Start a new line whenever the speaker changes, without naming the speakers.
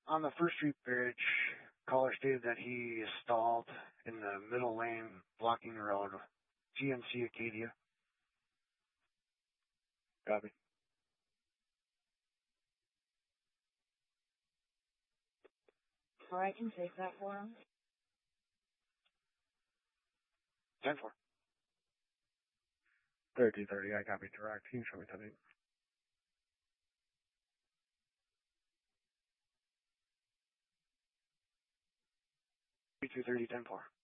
On the First Street Bridge, caller stated that he is stalled in the middle lane, blocking the road. GNC Acadia. Copy.
Or I can take that for him.
10-4. 3230, I copy direct. Can you show me something? 3230, 10-4.